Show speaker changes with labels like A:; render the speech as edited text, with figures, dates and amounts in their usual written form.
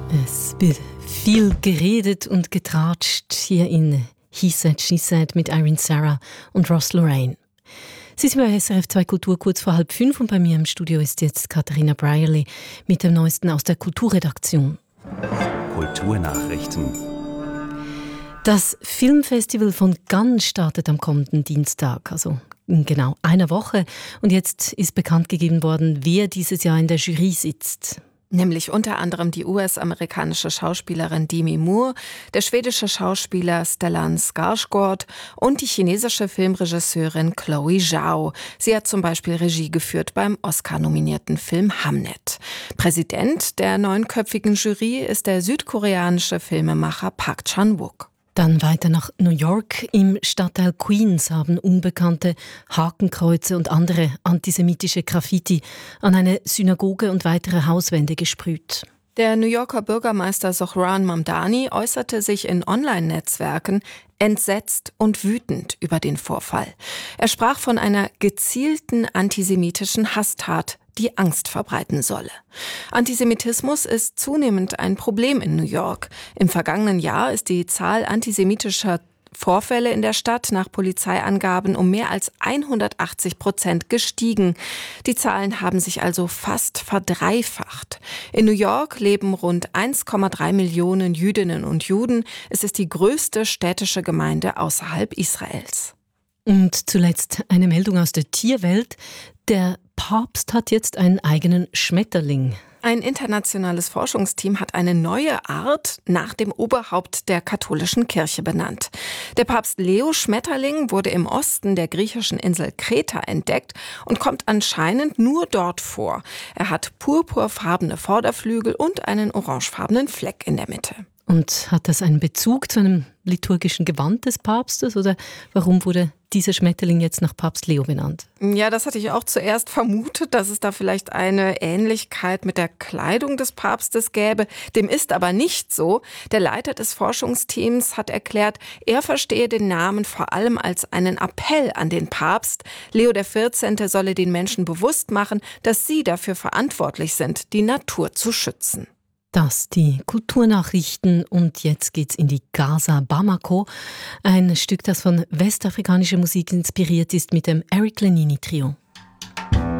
A: Es wird viel geredet und getratscht hier in He Said, She Said mit Irene Sarah und Ross Lorraine. Sie sind bei SRF 2 Kultur kurz vor 4:30 und bei mir im Studio ist jetzt Katharina Brierley mit dem Neuesten aus der Kulturredaktion.
B: Kulturnachrichten.
A: Das Filmfestival von Cannes startet am kommenden Dienstag, also in genau einer Woche. Und jetzt ist bekannt gegeben worden, wer dieses Jahr in der Jury sitzt.
C: Nämlich unter anderem die US-amerikanische Schauspielerin Demi Moore, der schwedische Schauspieler Stellan Skarsgård und die chinesische Filmregisseurin Chloe Zhao. Sie hat zum Beispiel Regie geführt beim Oscar-nominierten Film Hamnet. Präsident der 9-köpfigen Jury ist der südkoreanische Filmemacher Park Chan-wook.
A: Dann weiter nach New York. Im Stadtteil Queens haben Unbekannte Hakenkreuze und andere antisemitische Graffiti an eine Synagoge und weitere Hauswände gesprüht.
C: Der New Yorker Bürgermeister Zohran Mamdani äußerte sich in Online-Netzwerken entsetzt und wütend über den Vorfall. Er sprach von einer gezielten antisemitischen Hasstat, die Angst verbreiten solle. Antisemitismus ist zunehmend ein Problem in New York. Im vergangenen Jahr ist die Zahl antisemitischer Vorfälle in der Stadt nach Polizeiangaben um mehr als 180% gestiegen. Die Zahlen haben sich also fast verdreifacht. In New York leben rund 1,3 Millionen Jüdinnen und Juden. Es ist die größte städtische Gemeinde außerhalb Israels.
A: Und zuletzt eine Meldung aus der Tierwelt. Der Papst hat jetzt einen eigenen Schmetterling.
C: Ein internationales Forschungsteam hat eine neue Art nach dem Oberhaupt der katholischen Kirche benannt. Der Papst Leo Schmetterling wurde im Osten der griechischen Insel Kreta entdeckt und kommt anscheinend nur dort vor. Er hat purpurfarbene Vorderflügel und einen orangefarbenen Fleck in der Mitte.
A: Und hat das einen Bezug zu einem liturgischen Gewand des Papstes oder warum wurde dieser Schmetterling jetzt nach Papst Leo benannt?
C: Ja, das hatte ich auch zuerst vermutet, dass es da vielleicht eine Ähnlichkeit mit der Kleidung des Papstes gäbe. Dem ist aber nicht so. Der Leiter des Forschungsteams hat erklärt, er verstehe den Namen vor allem als einen Appell an den Papst. Leo XIV. Solle den Menschen bewusst machen, dass sie dafür verantwortlich sind, die Natur zu schützen.
A: Das die Kulturnachrichten und jetzt geht's in die Gaza Bamako. Ein Stück, das von westafrikanischer Musik inspiriert ist mit dem Eric Lenini Trio.